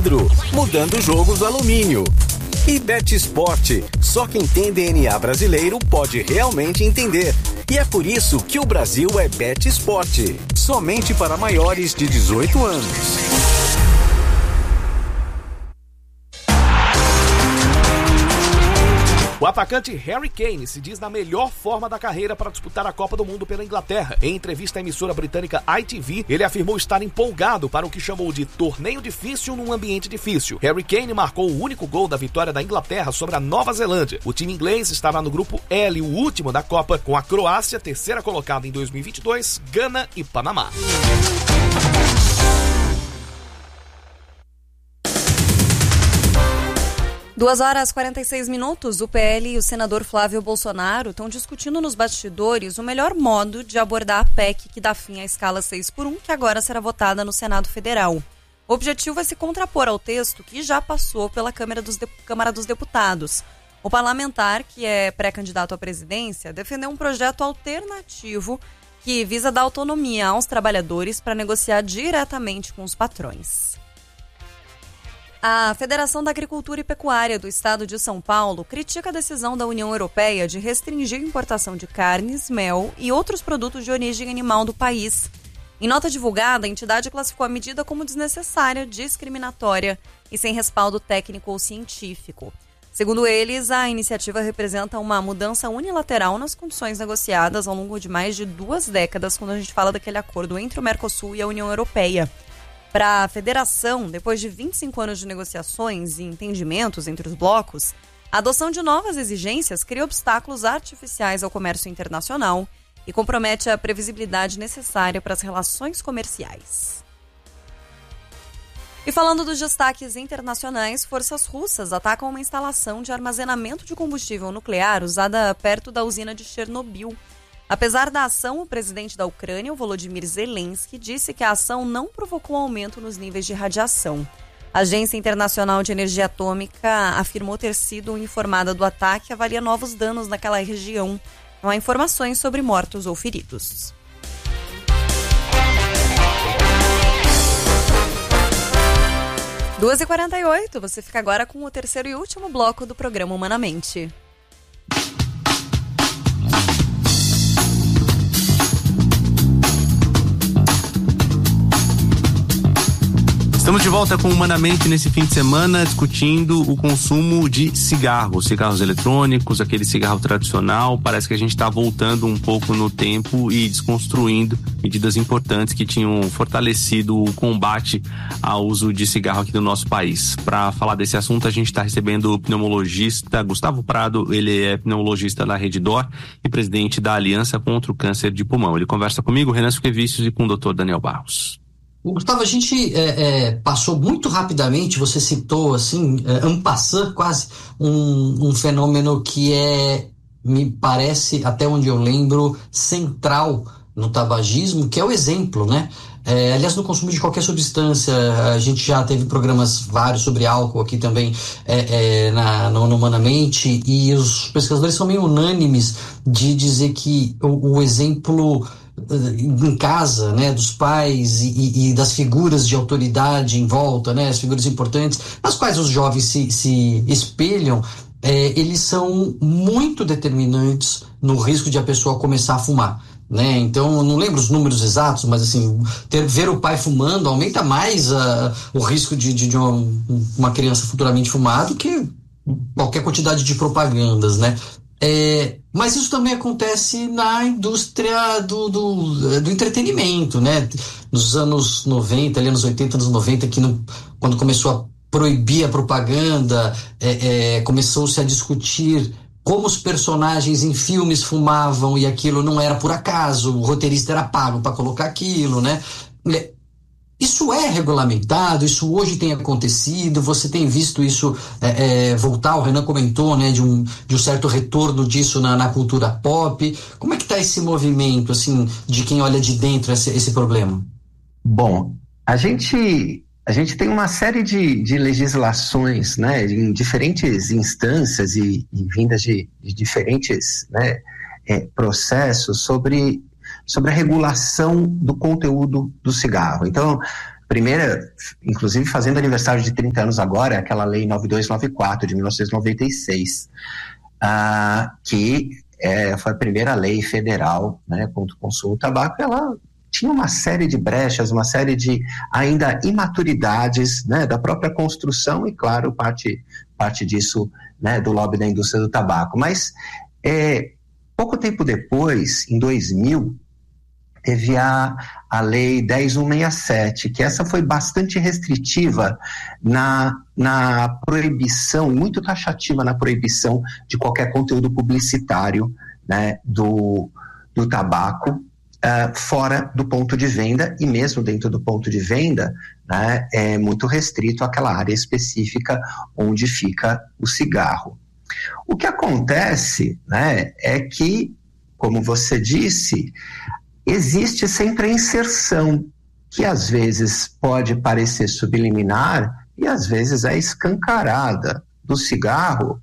vidro, mudando jogos do alumínio. E BetSport, só quem tem DNA brasileiro pode realmente entender. E é por isso que o Brasil é BetSport, somente para maiores de 18 anos. O atacante Harry Kane se diz na melhor forma da carreira para disputar a Copa do Mundo pela Inglaterra. Em entrevista à emissora britânica ITV, ele afirmou estar empolgado para o que chamou de torneio difícil num ambiente difícil. Harry Kane marcou o único gol da vitória da Inglaterra sobre a Nova Zelândia. O time inglês estava no grupo L, o último da Copa, com a Croácia, terceira colocada em 2022, Gana e Panamá. 2h46, o PL e o senador Flávio Bolsonaro estão discutindo nos bastidores o melhor modo de abordar a PEC que dá fim à escala 6x1, que agora será votada no Senado Federal. O objetivo é se contrapor ao texto que já passou pela Câmara dos Deputados. O parlamentar, que é pré-candidato à presidência, defendeu um projeto alternativo que visa dar autonomia aos trabalhadores para negociar diretamente com os patrões. A Federação da Agricultura e Pecuária do Estado de São Paulo critica a decisão da União Europeia de restringir a importação de carnes, mel e outros produtos de origem animal do país. Em nota divulgada, a entidade classificou a medida como desnecessária, discriminatória e sem respaldo técnico ou científico. Segundo eles, a iniciativa representa uma mudança unilateral nas condições negociadas ao longo de mais de 2 décadas, quando a gente fala daquele acordo entre o Mercosul e a União Europeia. Para a federação, depois de 25 anos de negociações e entendimentos entre os blocos, a adoção de novas exigências cria obstáculos artificiais ao comércio internacional e compromete a previsibilidade necessária para as relações comerciais. E falando dos destaques internacionais, forças russas atacam uma instalação de armazenamento de combustível nuclear usada perto da usina de Chernobyl. Apesar da ação, o presidente da Ucrânia, o Volodymyr Zelensky, disse que a ação não provocou aumento nos níveis de radiação. A Agência Internacional de Energia Atômica afirmou ter sido informada do ataque e avalia novos danos naquela região. Não há informações sobre mortos ou feridos. – 2h48, você fica agora com o terceiro e último bloco do programa Humanamente. Estamos de volta com Humanamente nesse fim de semana, discutindo o consumo de cigarros eletrônicos, aquele cigarro tradicional. Parece que a gente está voltando um pouco no tempo e desconstruindo medidas importantes que tinham fortalecido o combate ao uso de cigarro aqui no nosso país. Para falar desse assunto, a gente está recebendo o pneumologista Gustavo Prado. Ele é pneumologista da Rede DOR e presidente da Aliança contra o Câncer de Pulmão. Ele conversa comigo, Renan Suquevicius, e com o Dr. Daniel Barros. Gustavo, a gente passou muito rapidamente, você citou assim, en passant quase, um fenômeno que me parece, até onde eu lembro, central no tabagismo, que é o exemplo, né? Aliás, no consumo de qualquer substância, a gente já teve programas vários sobre álcool aqui também no Humanamente, e os pesquisadores são meio unânimes de dizer que o exemplo em casa, né, dos pais e das figuras de autoridade em volta, né, as figuras importantes, nas quais os jovens se espelham, eles são muito determinantes no risco de a pessoa começar a fumar. Né? Então, eu não lembro os números exatos, mas assim, ver o pai fumando aumenta mais o risco de uma criança futuramente fumar do que qualquer quantidade de propagandas, né? Mas isso também acontece na indústria do entretenimento, né? Nos anos 90, ali anos 80, anos 90, quando começou a proibir a propaganda, começou-se a discutir como os personagens em filmes fumavam e aquilo não era por acaso, o roteirista era pago para colocar aquilo, né? Isso é regulamentado, isso hoje tem acontecido, você tem visto isso voltar, o Renan comentou, né, de um certo retorno disso na cultura pop. Como é que está esse movimento, assim, de quem olha de dentro esse problema? Bom, a gente tem uma série de legislações, né, em diferentes instâncias e vindas de diferentes, né, processos sobre a regulação do conteúdo do cigarro. Então, primeira, inclusive fazendo aniversário de 30 anos agora, aquela lei 9294 de 1996, que foi a primeira lei federal, né, contra o consumo do tabaco. Ela tinha uma série de brechas, uma série de ainda imaturidades, né, da própria construção e, claro, parte disso, né, do lobby da indústria do tabaco. Mas pouco tempo depois, em 2000, teve a Lei 10.167, que essa foi bastante restritiva na proibição, muito taxativa na proibição de qualquer conteúdo publicitário, né, do tabaco, fora do ponto de venda, e mesmo dentro do ponto de venda, né, é muito restrito àquela área específica onde fica o cigarro. O que acontece, né, é que, como você disse, existe sempre a inserção, que às vezes pode parecer subliminar e às vezes é escancarada, do cigarro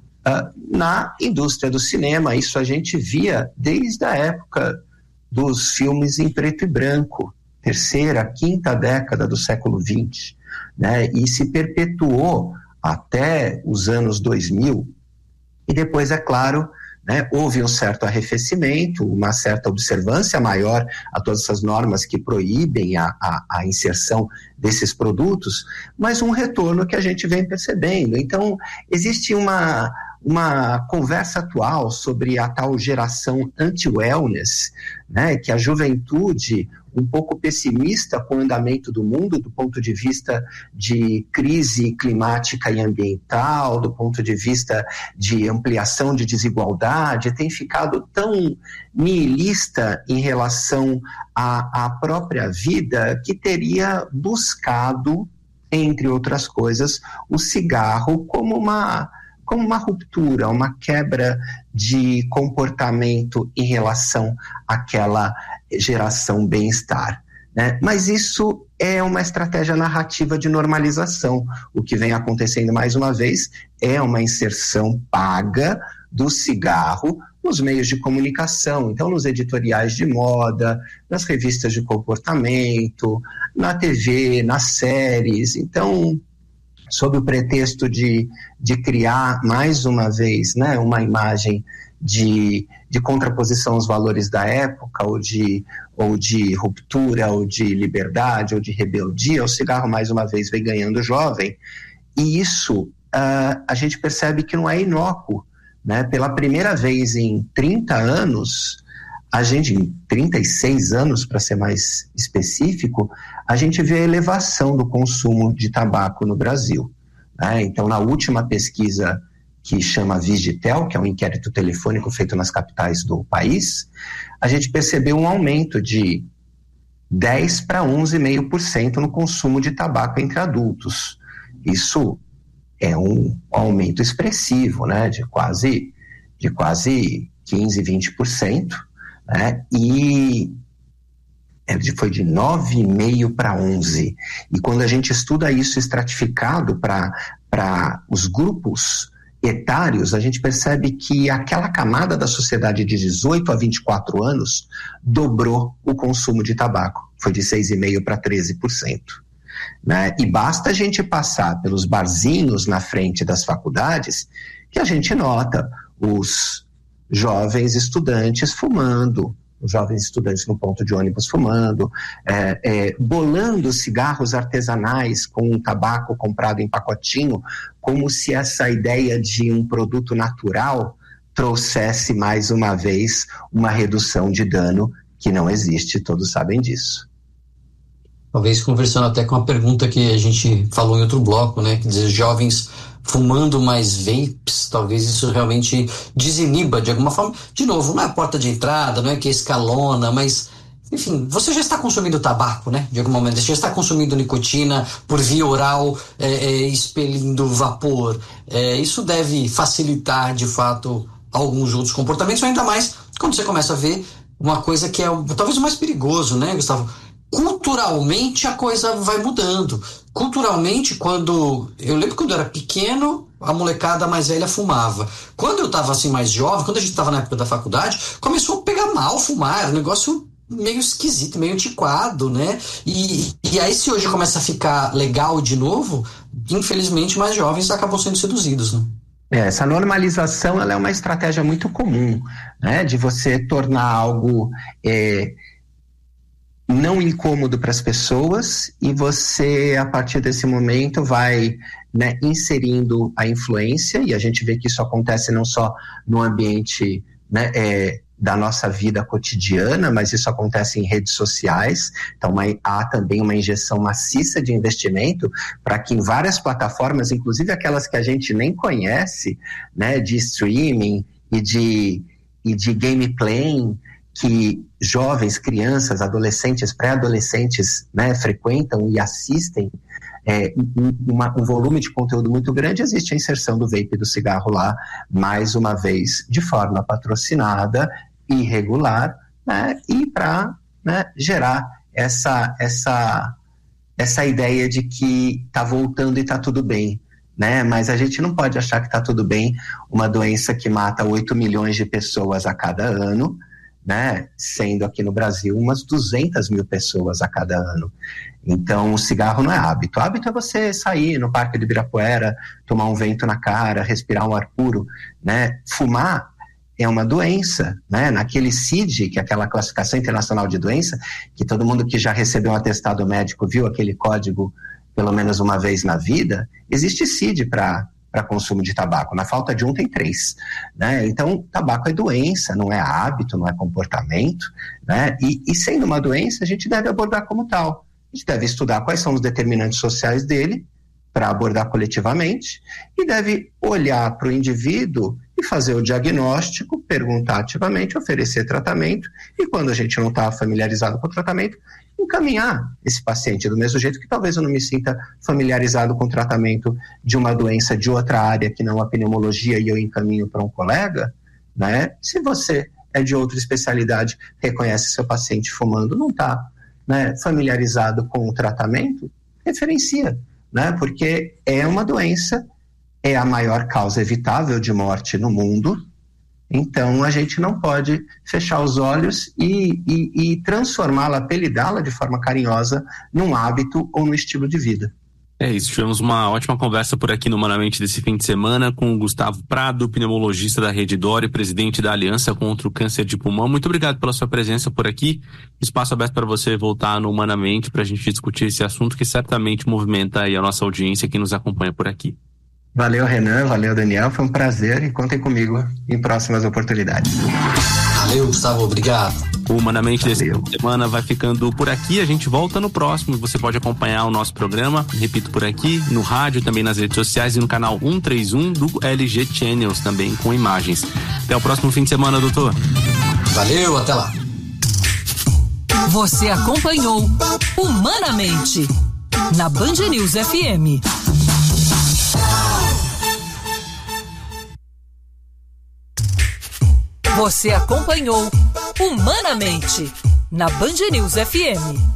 na indústria do cinema. Isso a gente via desde a época dos filmes em preto e branco, terceira, quinta década do século XX, né? E se perpetuou até os anos 2000, e depois, é claro, né, houve um certo arrefecimento, uma certa observância maior a todas essas normas que proíbem a inserção desses produtos, mas um retorno que a gente vem percebendo. Então, existe uma conversa atual sobre a tal geração anti-wellness, né, que a juventude, um pouco pessimista com o andamento do mundo, do ponto de vista de crise climática e ambiental, do ponto de vista de ampliação de desigualdade, tem ficado tão nihilista em relação à própria vida, que teria buscado, entre outras coisas, o cigarro como uma ruptura, uma quebra de comportamento em relação àquela geração bem-estar, né? Mas isso é uma estratégia narrativa de normalização. O que vem acontecendo, mais uma vez, é uma inserção paga do cigarro nos meios de comunicação, então nos editoriais de moda, nas revistas de comportamento, na TV, nas séries. Então, sob o pretexto de criar, mais uma vez, né, uma imagem de contraposição aos valores da época, ou de ruptura, ou de liberdade, ou de rebeldia, o cigarro, mais uma vez, vem ganhando jovem. E isso a gente percebe que não é inócuo, né? Pela primeira vez em 30 anos, em 36 anos, para ser mais específico, a gente vê a elevação do consumo de tabaco no Brasil, né? Então, na última pesquisa que chama Vigitel, que é um inquérito telefônico feito nas capitais do país, a gente percebeu um aumento de 10% para 11,5% no consumo de tabaco entre adultos. Isso é um aumento expressivo, né? de quase 15%, 20%. Né? E foi de 9,5% para 11%. E quando a gente estuda isso estratificado para os grupos etários, a gente percebe que aquela camada da sociedade de 18 a 24 anos dobrou o consumo de tabaco. Foi de 6,5% para 13%. Né? E basta a gente passar pelos barzinhos na frente das faculdades que a gente nota os jovens estudantes fumando, os jovens estudantes no ponto de ônibus fumando, bolando cigarros artesanais com um tabaco comprado em pacotinho, como se essa ideia de um produto natural trouxesse, mais uma vez, uma redução de dano que não existe, todos sabem disso. Talvez conversando até com a pergunta que a gente falou em outro bloco, né, que diz jovens fumando mais vapes, talvez isso realmente desiniba de alguma forma. De novo, não é a porta de entrada, não é que escalona, mas, enfim, você já está consumindo tabaco, né? De algum momento, você já está consumindo nicotina por via oral, expelindo vapor. Isso deve facilitar, de fato, alguns outros comportamentos, ainda mais quando você começa a ver uma coisa que é talvez o mais perigoso, né, Gustavo? Culturalmente a coisa vai mudando. Culturalmente, eu lembro quando eu era pequeno, a molecada mais velha fumava. Quando eu estava assim mais jovem, quando a gente estava na época da faculdade, começou a pegar mal fumar, era um negócio meio esquisito, meio antiquado, né? E aí, se hoje começa a ficar legal de novo, infelizmente mais jovens acabam sendo seduzidos, né? Essa normalização, ela é uma estratégia muito comum, né? De você tornar algo não incômodo para as pessoas, e você, a partir desse momento, vai, né, inserindo a influência, e a gente vê que isso acontece não só no ambiente, né, da nossa vida cotidiana, mas isso acontece em redes sociais. Então há também uma injeção maciça de investimento para que em várias plataformas, inclusive aquelas que a gente nem conhece, né, de streaming e de gameplay, que jovens, crianças, adolescentes, pré-adolescentes, né, frequentam e assistem, um volume de conteúdo muito grande, existe a inserção do vape e do cigarro lá, mais uma vez, de forma patrocinada, irregular, né, e para, né, gerar essa ideia de que está voltando e está tudo bem, né? Mas a gente não pode achar que está tudo bem uma doença que mata 8 milhões de pessoas a cada ano, né, sendo aqui no Brasil umas 200 mil pessoas a cada ano. Então o cigarro não é hábito. O hábito é você sair no Parque do Ibirapuera, tomar um vento na cara, respirar um ar puro, né? Fumar é uma doença, né? Naquele CID, que é aquela classificação internacional de doença, que todo mundo que já recebeu um atestado médico viu aquele código pelo menos uma vez na vida, existe CID para consumo de tabaco. Na falta de um tem 3, né? Então, tabaco é doença, não é hábito, não é comportamento, né? E sendo uma doença, a gente deve abordar como tal. A gente deve estudar quais são os determinantes sociais dele para abordar coletivamente, e deve olhar para o indivíduo e fazer o diagnóstico, perguntar ativamente, oferecer tratamento, e quando a gente não está familiarizado com o tratamento, encaminhar esse paciente, do mesmo jeito que talvez eu não me sinta familiarizado com o tratamento de uma doença de outra área que não a pneumologia, e eu encaminho para um colega, né? Se você é de outra especialidade, reconhece seu paciente fumando, não está, né, familiarizado com o tratamento, referencia, né? Porque é uma doença, é a maior causa evitável de morte no mundo. Então a gente não pode fechar os olhos e transformá-la, apelidá-la de forma carinhosa num hábito ou no estilo de vida. É isso, tivemos uma ótima conversa por aqui no Humanamente desse fim de semana com o Gustavo Prado, pneumologista da Rede Dore, presidente da Aliança contra o Câncer de Pulmão. Muito obrigado pela sua presença por aqui. Espaço aberto para você voltar no Humanamente para a gente discutir esse assunto que certamente movimenta aí a nossa audiência que nos acompanha por aqui. Valeu, Renan, valeu, Daniel, foi um prazer, e contem comigo em próximas oportunidades. Valeu, Gustavo, obrigado. O Humanamente desse fim de semana vai ficando por aqui, a gente volta no próximo. Você pode acompanhar o nosso programa, repito, por aqui, no rádio, também nas redes sociais e no canal 131 do LG Channels, também com imagens. Até o próximo fim de semana, doutor. Valeu, até lá. Você acompanhou Humanamente na Band News FM. Você acompanhou Humanamente na Band News FM.